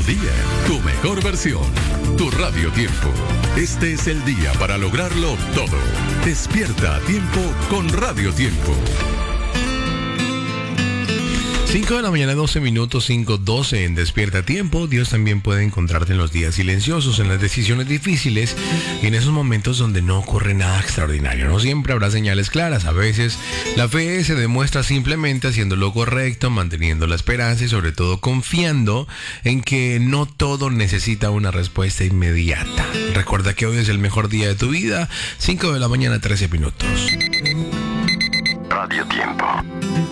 día, tu mejor versión, tu Radio Tiempo. Este es el día para lograrlo todo. Despierta a tiempo con Radio Tiempo. 5 de la mañana, 12 minutos, 5:12 en Despierta a Tiempo. Dios también puede encontrarte en los días silenciosos, en las decisiones difíciles y en esos momentos donde no ocurre nada extraordinario. No siempre habrá señales claras. A veces la fe se demuestra simplemente haciendo lo correcto, manteniendo la esperanza y sobre todo confiando en que no todo necesita una respuesta inmediata. Recuerda que hoy es el mejor día de tu vida. 5 de la mañana, 13 minutos. Radio Tiempo.